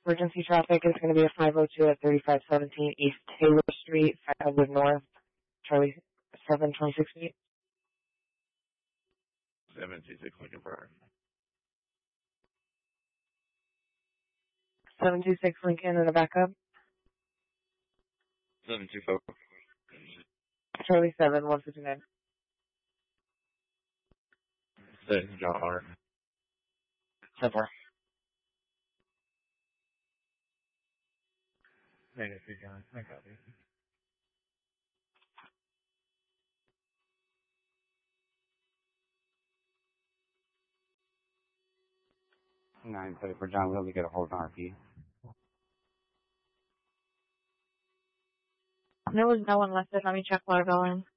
Emergency traffic is going to be a 502 at 3517 East Taylor Street, 500 North, Charlie 726 feet. 726 Lincoln Park. 726 Lincoln and a backup. 724. Charlie 159. John R. 10-4. Negative, John. I copy. 9-3 for John. Will we get a hold on RP? There was no one listed. Let me check Waterville in.